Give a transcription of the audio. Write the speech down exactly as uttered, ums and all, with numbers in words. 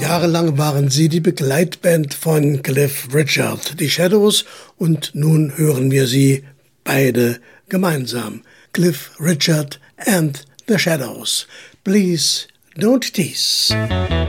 Jahrelang waren sie die Begleitband von Cliff Richard, die Shadows, und nun hören wir sie beide gemeinsam. Cliff Richard and the Shadows. Please don't tease.